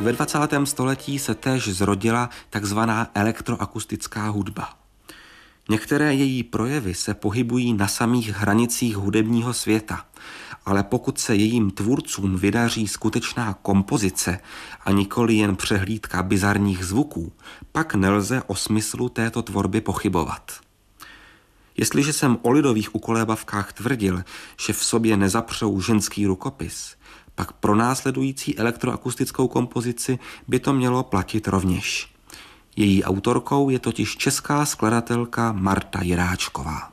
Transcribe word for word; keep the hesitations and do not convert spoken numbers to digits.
Ve dvacátém století se též zrodila takzvaná elektroakustická hudba. Některé její projevy se pohybují na samých hranicích hudebního světa, ale pokud se jejím tvůrcům vydaří skutečná kompozice a nikoli jen přehlídka bizarních zvuků, pak nelze o smyslu této tvorby pochybovat. Jestliže jsem o lidových ukolébavkách tvrdil, že v sobě nezapřou ženský rukopis, pak pro následující elektroakustickou kompozici by to mělo platit rovněž. Její autorkou je totiž česká skladatelka Marta Jiráčková.